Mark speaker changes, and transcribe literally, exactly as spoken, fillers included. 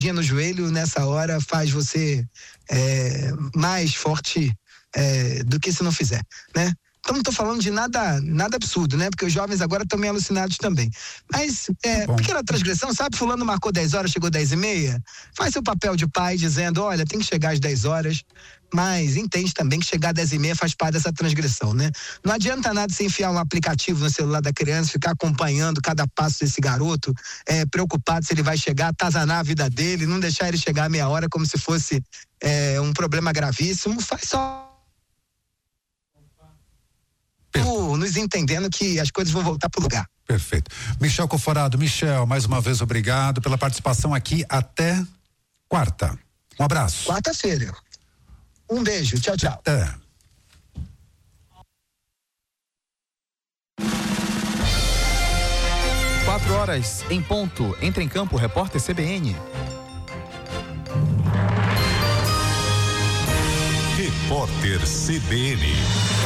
Speaker 1: no joelho nessa hora faz você é, mais forte é, do que se não fizer, né? Então não tô falando de nada, nada absurdo, né? Porque os jovens agora estão meio alucinados também. Mas, é, pequena transgressão, sabe? Fulano marcou dez horas, chegou dez e meia. Faz seu papel de pai dizendo, olha, tem que chegar às dez horas, mas entende também que chegar às dez e meia faz parte dessa transgressão, né? Não adianta nada você enfiar um aplicativo no celular da criança, ficar acompanhando cada passo desse garoto, é, preocupado se ele vai chegar, atazanar a vida dele, não deixar ele chegar a meia hora como se fosse é, um problema gravíssimo. Faz só nos entendendo que as coisas vão voltar pro lugar.
Speaker 2: Perfeito. Michel Coforado, Michel, mais uma vez obrigado pela participação aqui, até quarta. Um abraço.
Speaker 1: Quarta-feira. Um beijo, tchau, tchau.
Speaker 2: Até.
Speaker 3: Quatro horas em ponto. Entra em campo, repórter C B N.
Speaker 4: Repórter C B N.